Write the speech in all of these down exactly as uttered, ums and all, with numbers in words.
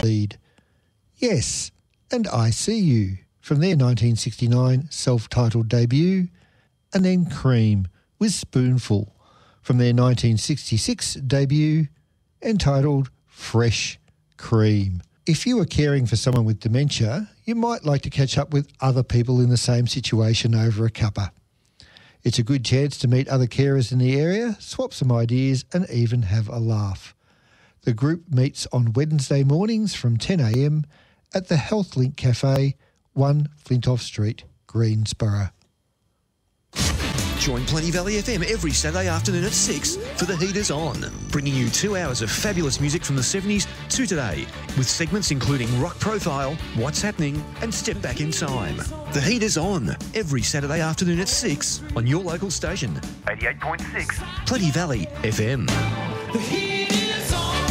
lead. Yes, and I See You from their nineteen sixty-nine self-titled debut, and then Cream with Spoonful from their nineteen sixty-six debut entitled Fresh Cream. If you are caring for someone with dementia, you might like to catch up with other people in the same situation over a cuppa. It's a good chance to meet other carers in the area, swap some ideas and even have a laugh. The group meets on Wednesday mornings from ten a m at the HealthLink Cafe, one Flintoff Street, Greensborough. Join Plenty Valley F M every Saturday afternoon at six for The Heaters On, bringing you two hours of fabulous music from the seventies to today, with segments including Rock Profile, What's Happening and Step Back in Time. The Heaters On, every Saturday afternoon at six on your local station, eighty-eight point six Plenty Valley F M. The Heaters On.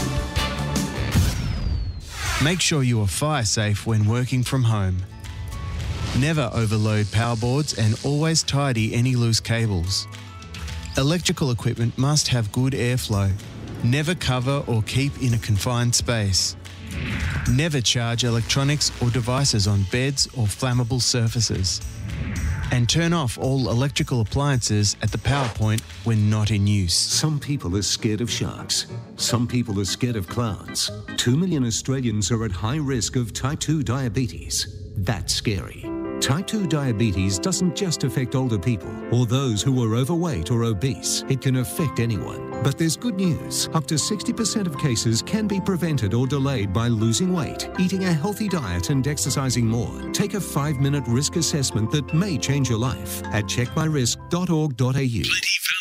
Make sure you are fire safe when working from home. Never overload power boards and always tidy any loose cables. Electrical equipment must have good airflow. Never cover or keep in a confined space. Never charge electronics or devices on beds or flammable surfaces. And turn off all electrical appliances at the power point when not in use. Some people are scared of sharks. Some people are scared of clouds. Two million Australians are at high risk of type two diabetes. That's scary. Type two diabetes doesn't just affect older people or those who are overweight or obese. It can affect anyone. But there's good news. Up to sixty percent of cases can be prevented or delayed by losing weight, eating a healthy diet and exercising more. Take a five-minute risk assessment that may change your life at check my risk dot org dot a u.